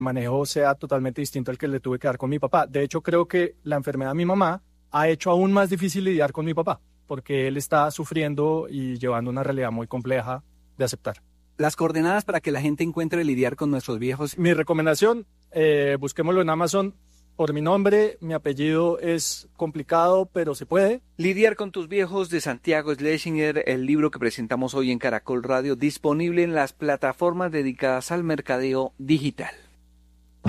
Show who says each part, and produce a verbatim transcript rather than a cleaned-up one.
Speaker 1: manejo sea totalmente distinto al que le tuve que dar con mi papá. De hecho, creo que la enfermedad de mi mamá ha hecho aún más difícil lidiar con mi papá, porque él está sufriendo y llevando una realidad muy compleja de aceptar.
Speaker 2: Las coordenadas para que la gente encuentre lidiar con nuestros viejos.
Speaker 1: Mi recomendación, eh, busquémoslo en Amazon por mi nombre. Mi apellido es complicado, pero se puede.
Speaker 3: Lidiar con tus viejos, de Santiago Schlesinger, el libro que presentamos hoy en Caracol Radio, disponible en las plataformas dedicadas al mercadeo digital.